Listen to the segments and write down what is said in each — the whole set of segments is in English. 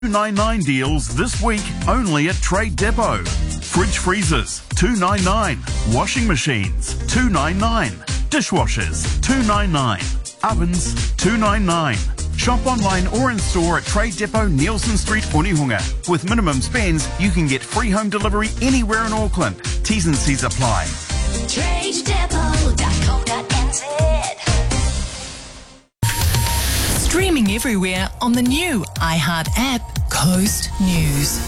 $2.99 deals this week only at Trade Depot. Fridge freezers, $2.99. Washing machines, $2.99. Dishwashers, $2.99. Ovens, $2.99. Shop online or in store at Trade Depot, Nielsen Street, Onehunga. With minimum spends, you can get free home delivery anywhere in Auckland. T's and C's apply. TradeDepot.co.nz. Streaming everywhere on the new iHeart app, Coast News.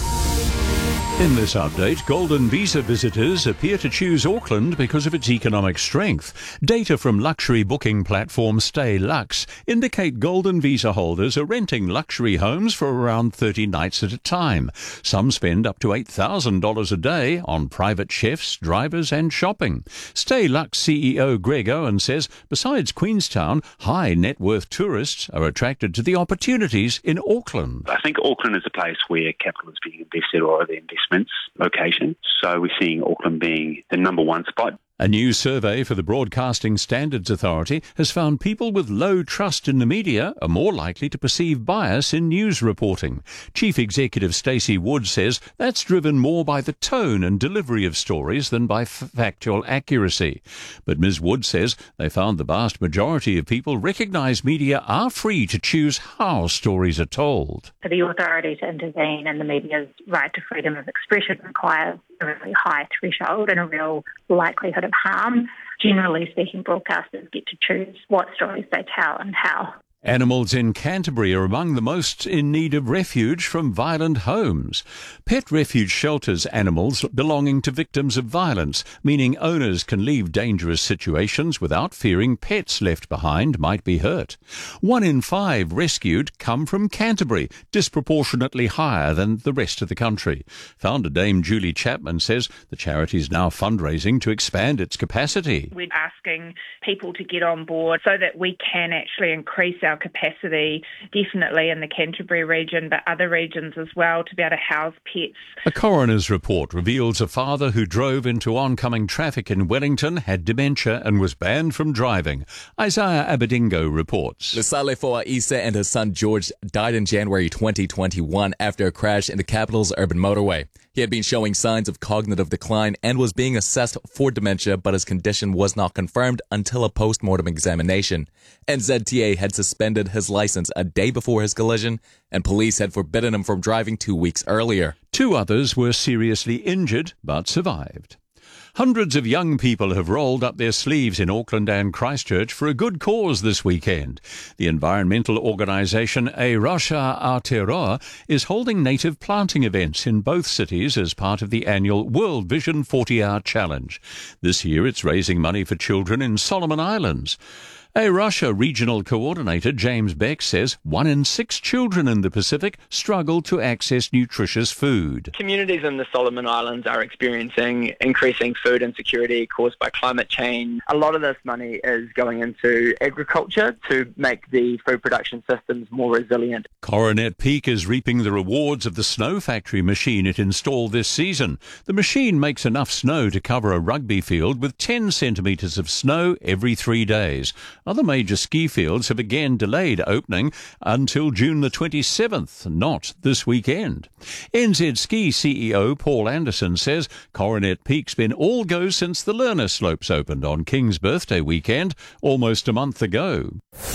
In this update, Golden Visa visitors appear to choose Auckland because of its economic strength. Data from luxury booking platform Stay Lux indicate Golden Visa holders are renting luxury homes for around 30 nights at a time. Some spend up to $8,000 a day on private chefs, drivers and shopping. Stay Lux CEO Greg Owen says besides Queenstown, high net worth tourists are attracted to the opportunities in Auckland. I think Auckland is a place where capital is being invested or the investments location. So we're seeing Auckland being the number one spot. A new survey for the Broadcasting Standards Authority has found people with low trust in the media are more likely to perceive bias in news reporting. Chief Executive Stacey Wood says that's driven more by the tone and delivery of stories than by factual accuracy. But Ms. Wood says they found the vast majority of people recognise media are free to choose how stories are told. For the authority to intervene in the media's right to freedom of expression requires a really high threshold and a real likelihood of harm. Generally speaking, broadcasters get to choose what stories they tell and how. Animals in Canterbury are among the most in need of refuge from violent homes. Pet refuge shelters animals belonging to victims of violence, meaning owners can leave dangerous situations without fearing pets left behind might be hurt. 1 in 5 rescued come from Canterbury, disproportionately higher than the rest of the country. Founder Dame Julie Chapman says the charity is now fundraising to expand its capacity. We're asking people to get on board so that we can actually increase our capacity, definitely in the Canterbury region, but other regions as well, to be able to house pets. A coroner's report reveals a father who drove into oncoming traffic in Wellington had dementia and was banned from driving. Isaiah Abedingo reports. Lesale Foa'isa and his son George died in January 2021 after a crash in the capital's urban motorway. He had been showing signs of cognitive decline and was being assessed for dementia, but his condition was not confirmed until a post-mortem examination. NZTA had suspended his license a day before his collision, and police had forbidden him from driving 2 weeks earlier. 2 others were seriously injured but survived. Hundreds of young people have rolled up their sleeves in Auckland and Christchurch for a good cause this weekend. The environmental organisation E Rocha Aotearoa is holding native planting events in both cities as part of the annual World Vision 40-Hour Challenge. This year it's raising money for children in Solomon Islands. A Russia Regional Coordinator James Beck says 1 in 6 children in the Pacific struggle to access nutritious food. Communities in the Solomon Islands are experiencing increasing food insecurity caused by climate change. A lot of this money is going into agriculture to make the food production systems more resilient. Coronet Peak is reaping the rewards of the snow factory machine it installed this season. The machine makes enough snow to cover a rugby field with 10 centimetres of snow every 3 days. Other major ski fields have again delayed opening until June the 27th, not this weekend. NZ Ski CEO Paul Anderson says Coronet Peak's been all go since the learner slopes opened on King's birthday weekend almost a month ago.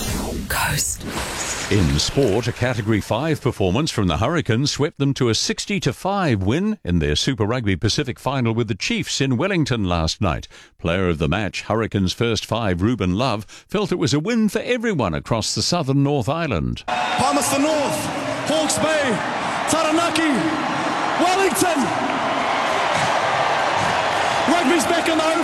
Coast. In sport, a Category 5 performance from the Hurricanes swept them to a 60-5 win in their Super Rugby Pacific final with the Chiefs in Wellington last night. Player of the match, Hurricanes' first 5, Ruben Love, felt it was a win for everyone across the southern North Island. Palmerston North, Hawke's Bay, Taranaki, Wellington. Rugby's back in the home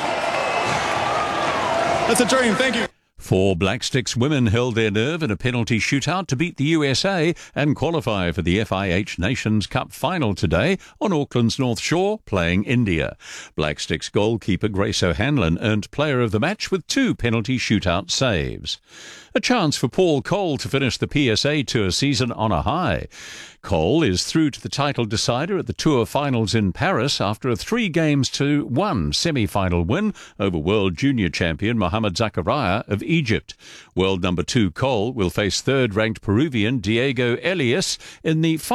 4. That's a dream, thank you. 4 Black Sticks women held their nerve in a penalty shootout to beat the USA and qualify for the FIH Nations Cup final today on Auckland's North Shore, playing India. Black Sticks goalkeeper Grace O'Hanlon earned player of the match with 2 penalty shootout saves. A chance for Paul Cole to finish the PSA Tour season on a high. Cole is through to the title decider at the Tour Finals in Paris after a 3-1 semi-final win over world junior champion Mohamed Zakaria of Egypt. World number 2 Cole will face third-ranked Peruvian Diego Elias in the